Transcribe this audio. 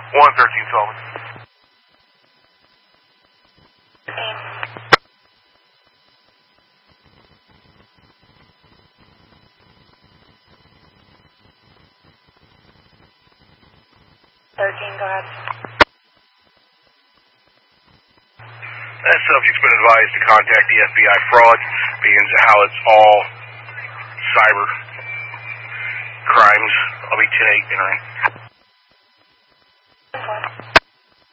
113 Sullivan. Go ahead. That subject's been advised to contact the FBI fraud, being how it's all cyber crimes. I'll be 10-8 entering.